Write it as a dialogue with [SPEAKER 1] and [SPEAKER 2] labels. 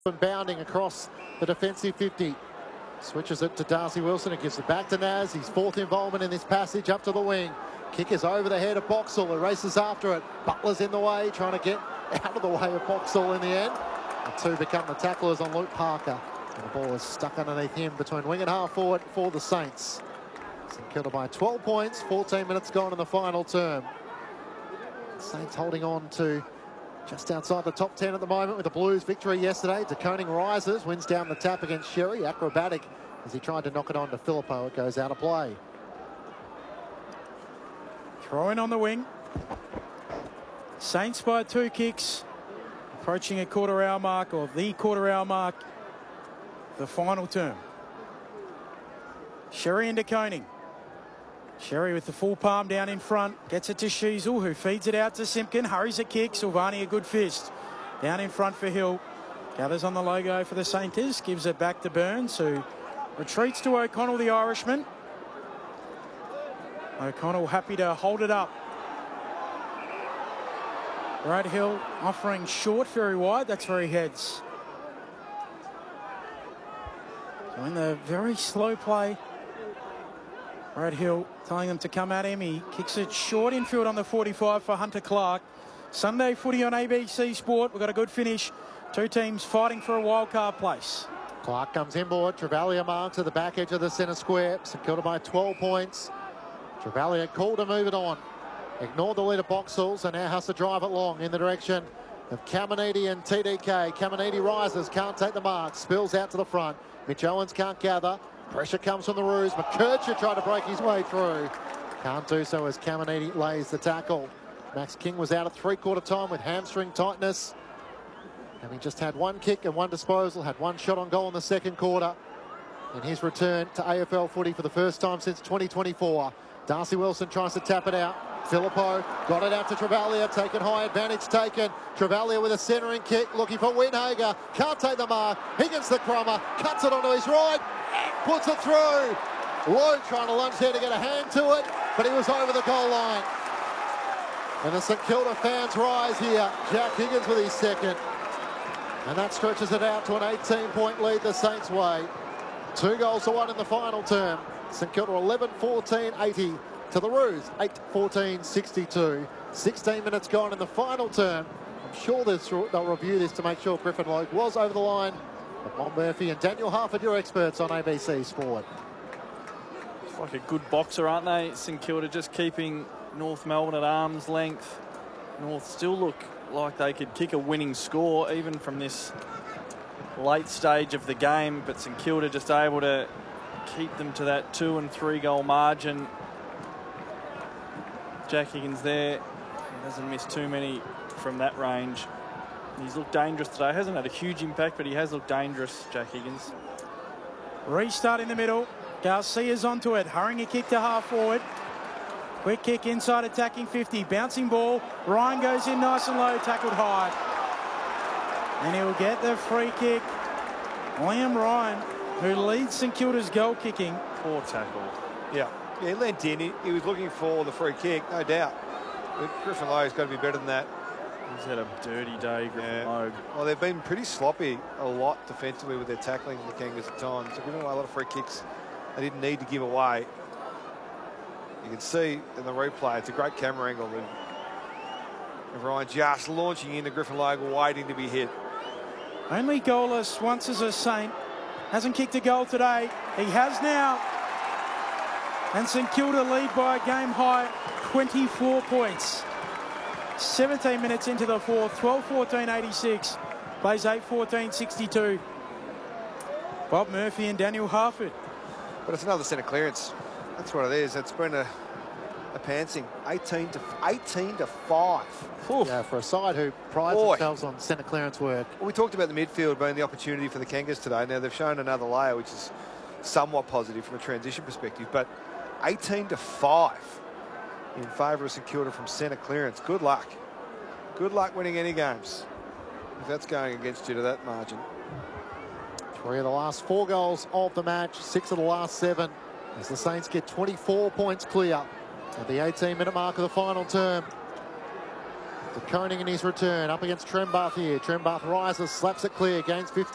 [SPEAKER 1] and bounding across the defensive 50. Switches it to Darcy Wilson. It gives it back to Naz. His fourth involvement in this passage up to the wing. Kick is over the head of Boxall, who races after it. Butler's in the way, trying to get out of the way of Boxall in the end. The two become the tacklers on Luke Parker. And the ball is stuck underneath him between wing and half forward for the Saints. St Kilda by 12 points, 14 minutes gone in the final term. Saints holding on to just outside the top 10 at the moment with the Blues victory yesterday. De Koning rises, wins down the tap against Sherry. Acrobatic as he tried to knock it on to Phillippo. It goes out of play.
[SPEAKER 2] Throwing on the wing. Saints by 2 kicks. Approaching a quarter-hour mark, or the quarter-hour mark, the final term. Sherry and De Koning. Sherry with the full palm down in front. Gets it to Sheasel, who feeds it out to Simpkin. Hurries a kick. Silvani a good fist. Down in front for Hill. Gathers on the logo for the Saints. Gives it back to Burns, who retreats to O'Connell, the Irishman. O'Connell happy to hold it up. Brad Hill offering short, very wide. That's where he heads. So in the very slow play, Brad Hill telling them to come at him. He kicks it short infield on the 45 for Hunter Clark. Sunday footy on ABC Sport. We've got a good finish. Two teams fighting for a wildcard place.
[SPEAKER 1] Clark comes inboard. Travalia marks at the back edge of the centre square. St Kilda by 12 points. Travalia called to move it on. Ignored the lead of Boxall, so now has to drive it long in the direction of Caminiti and TDK. Caminiti rises, can't take the mark, spills out to the front. Mitch Owens can't gather. Pressure comes from the Roos. McKercher tried to break his way through. Can't do so as Caminiti lays the tackle. Max King was out at three-quarter time with hamstring tightness. Having just had 1 kick and 1 disposal, had 1 shot on goal in the second quarter. In his return to AFL footy for the first time since 2024. Darcy Wilson tries to tap it out. Phillippo got it out to Travalia, taken high, advantage taken. Travalia with a centering kick, looking for Winhager. Can't take the mark. Higgins the crummer, cuts it onto his right, puts it through. Lowe trying to lunge there to get a hand to it, but he was over the goal line. And the St Kilda fans rise here. Jack Higgins with his second. And that stretches it out to an 18-point lead the Saints' way. 2 goals to 1 in the final term. St Kilda 11-14-80 to the Roos, 8-14-62. 16 minutes gone in the final term. I'm sure they'll review this to make sure Griffin Logue was over the line. But Bob Murphy and Daniel Harford, your experts on ABC Sport.
[SPEAKER 3] It's like a good boxer, aren't they? St Kilda just keeping North Melbourne at arm's length. North still look like they could kick a winning score even from this late stage of the game, but St Kilda just able to keep them to that 2 and 3 goal margin. Jack Higgins there, he doesn't miss too many from that range. He's looked dangerous today. Hasn't had a huge impact, but he has looked dangerous, Jack Higgins.
[SPEAKER 2] Restart in the middle. Garcia's onto it, hurrying a kick to half forward. Quick kick inside, attacking 50. Bouncing ball. Ryan goes in nice and low, tackled high. And he'll get the free kick. Liam Ryan, who leads St Kilda's goal kicking.
[SPEAKER 3] Poor tackle.
[SPEAKER 4] Yeah, he leant in. He was looking for the free kick, no doubt. But Griffin Logue's got to be better than that.
[SPEAKER 3] He's had a dirty day, Griffin Logue.
[SPEAKER 4] Well, they've been pretty sloppy a lot defensively with their tackling, the Kangas at times. They've given away a lot of free kicks they didn't need to give away. You can see in the replay, it's a great camera angle. And Ryan just launching into Griffin Logue, waiting to be hit.
[SPEAKER 2] Only goalless once as a Saint. Hasn't kicked a goal today. He has now. And St Kilda lead by a game high 24 points. 17 minutes into the fourth, 12-14-86. Plays 8-14-62. Bob Murphy and Daniel Harford.
[SPEAKER 4] But it's another centre clearance. That's what it is. It's been a pantsing. 18 to 5.
[SPEAKER 1] Oof. Yeah, for a side who prides themselves on centre clearance work.
[SPEAKER 4] Well, we talked about the midfield being the opportunity for the Kangas today. Now they've shown another layer, which is somewhat positive from a transition perspective. But 18 to 5 in favour of St Kilda from centre clearance. Good luck. Good luck winning any games if that's going against you to that margin.
[SPEAKER 1] 3 of the last 4 goals of the match, 6 of the last 7. As the Saints get 24 points clear at the 18-minute mark of the final term. De Koning in his return up against Trembath here. Trembath rises, slaps it clear, gains 15.